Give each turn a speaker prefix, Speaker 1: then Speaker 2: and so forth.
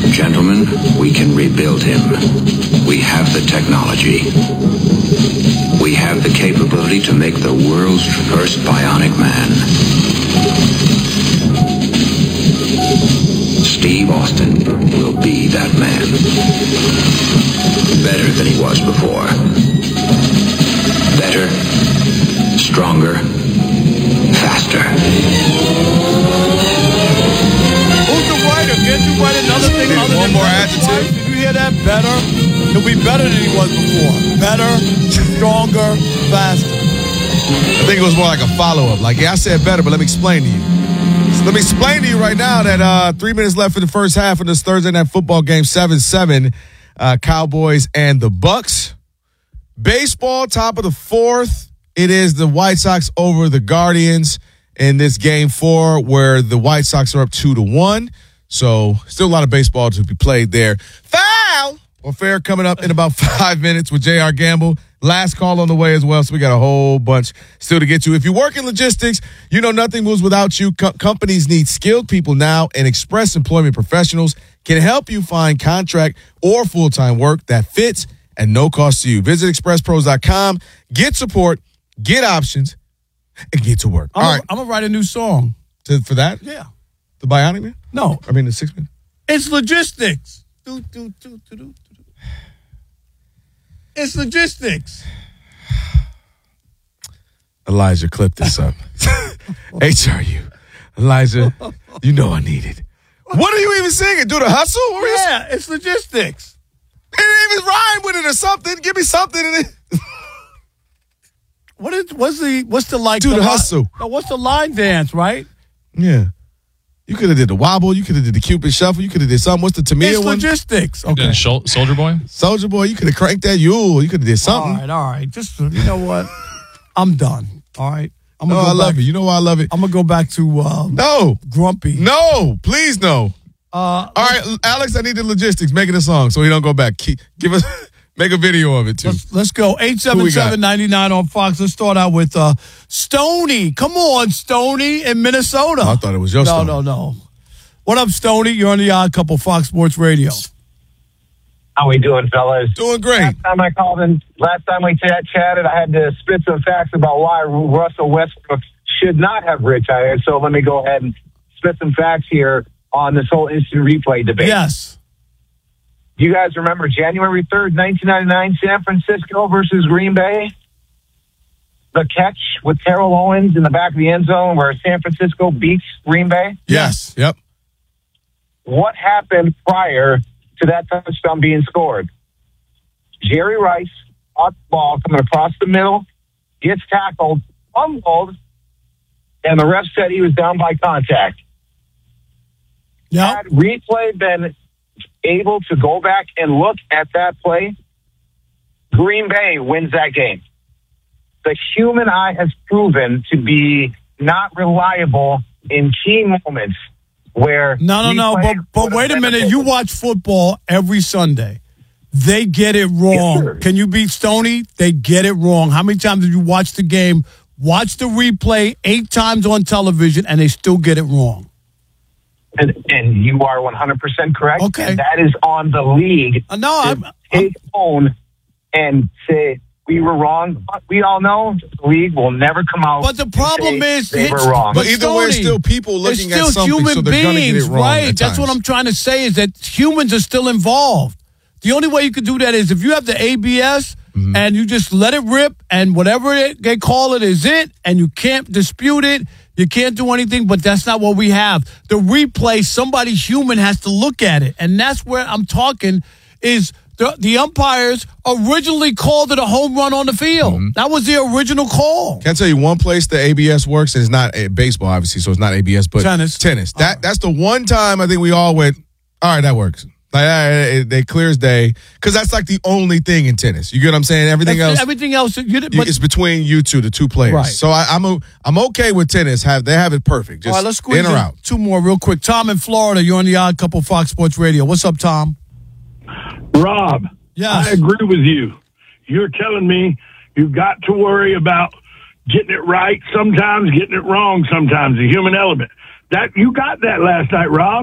Speaker 1: Gentlemen, we can rebuild him. We have the technology. We have the capability to make the world's first bionic man. Steve Austin will be that man. Better than he was before. Better, stronger, faster.
Speaker 2: Who's the writer? Can't you write another thing other
Speaker 3: one
Speaker 2: than
Speaker 3: more
Speaker 2: better
Speaker 3: adjective?
Speaker 2: twice? Did you hear that? Better. He'll be better than he was before. Better, stronger, faster.
Speaker 3: I think it was more like a follow-up. Like, yeah, I said better, but let me explain to you. So let me explain to you right now that 3 minutes left in the first half of this Thursday night football game, 7-7, Cowboys and the Bucks. Baseball, top of the fourth. It is the White Sox over the Guardians in this game 4, where the White Sox are up 2-1. So still a lot of baseball to be played there. Foul or fair coming up in about 5 minutes with J.R. Gamble. Last call on the way as well, so we got a whole bunch still to get to. If you work in logistics, you know nothing moves without you. Companies need skilled people now, and Express Employment Professionals can help you find contract or full-time work that fits at no cost to you. Visit expresspros.com, get support, get options, and get to work. All right.
Speaker 2: I'm going to write a new song.
Speaker 3: For that?
Speaker 2: Yeah.
Speaker 3: The Bionic Man?
Speaker 2: No.
Speaker 3: I mean, the 6 minute?
Speaker 2: It's logistics. It's logistics.
Speaker 3: Elijah, clip this up. HRU. Elijah, you know I need it. What are you even singing? Do the hustle?
Speaker 2: Yeah, it's logistics.
Speaker 3: It didn't even rhyme with it or something. Give me something in it.
Speaker 2: What's the like?
Speaker 3: Do the hustle.
Speaker 2: No, what's the line dance, right?
Speaker 3: Yeah. You could have did the wobble. You could have did the Cupid shuffle. You could have did something. What's the Tamia
Speaker 2: It's
Speaker 3: one?
Speaker 2: logistics.
Speaker 4: Okay. Soldier Boy?
Speaker 3: Soldier Boy. You could have cranked that Yule. You could have did something.
Speaker 2: All right. Just, you know what? I'm done. All right. I'm
Speaker 3: No,
Speaker 2: gonna
Speaker 3: I
Speaker 2: go
Speaker 3: love
Speaker 2: back.
Speaker 3: it. You know why I love it?
Speaker 2: I'm going to go back to
Speaker 3: No.
Speaker 2: Grumpy.
Speaker 3: No. Please no. All right, Alex, I need the logistics. Make it a song so he don't go back. Give us, make a video of it, too.
Speaker 2: Let's go. 877-99 on Fox. Let's start out with Stoney. Come on, Stoney in Minnesota.
Speaker 3: I thought it was your song.
Speaker 2: No. What up, Stoney? You're on the Odd Couple, Fox Sports Radio.
Speaker 5: How we doing, fellas?
Speaker 3: Doing great.
Speaker 5: Last time I called in, last time we chatted, I had to spit some facts about why Russell Westbrook should not have retired. So let me go ahead and spit some facts here on this whole instant replay debate.
Speaker 2: Yes.
Speaker 5: Do you guys remember January 3rd, 1999, San Francisco versus Green Bay? The catch with Terrell Owens in the back of the end zone where San Francisco beats Green Bay?
Speaker 3: Yes. Yep.
Speaker 5: What happened prior to that touchdown being scored? Jerry Rice, caught the ball coming across the middle, gets tackled, fumbled, and the ref said he was down by contact.
Speaker 2: Yeah.
Speaker 5: Had replay been able to go back and look at that play, Green Bay wins that game. The human eye has proven to be not reliable in key moments where...
Speaker 2: No. But wait a minute. You watch football every Sunday. They get it wrong.
Speaker 5: Yes,
Speaker 2: Can you beat Stoney? They get it wrong. How many times did you watch the game, watch the replay 8 times on television, and they still get it wrong?
Speaker 5: And you are 100% correct.
Speaker 2: Okay.
Speaker 5: And that is on the league.
Speaker 2: No,
Speaker 5: Take own and say we were wrong. But we all know the league will never come out.
Speaker 2: But the problem
Speaker 5: and say
Speaker 2: is
Speaker 5: they were
Speaker 2: it's-
Speaker 5: wrong.
Speaker 3: But either way, it's
Speaker 2: Stoney,
Speaker 3: still people looking at
Speaker 2: it's still
Speaker 3: something,
Speaker 2: human
Speaker 3: so they're going to get it
Speaker 2: beings,
Speaker 3: wrong.
Speaker 2: right?
Speaker 3: at
Speaker 2: That's what
Speaker 3: times.
Speaker 2: I'm trying to say is that humans are still involved. The only way you could do that is if you have the ABS and you just let it rip and whatever they call it is it, and you can't dispute it. You can't do anything, but that's not what we have. The replay, somebody human has to look at it. And that's where I'm talking is the umpires originally called it a home run on the field. That was the original call.
Speaker 3: Can I tell you one place the ABS works? And it's not baseball, obviously, so it's not ABS, but
Speaker 2: Tennis.
Speaker 3: That's the one time I think we all went, all right, that works. Like, they clear as day, because that's like the only thing in tennis. You get what I'm saying? Everything else, it's between you two, the two players.
Speaker 2: Right.
Speaker 3: So I'm okay with tennis. They have it perfect. Just
Speaker 2: All right, let's squeeze
Speaker 3: in or out.
Speaker 2: 2 more real quick. Tom in Florida, you're on the Odd Couple Fox Sports Radio. What's up, Tom?
Speaker 6: Rob,
Speaker 2: Yes.
Speaker 6: I agree with you. You're telling me you've got to worry about getting it right sometimes, getting it wrong sometimes, the human element. That you got that last night, Rob.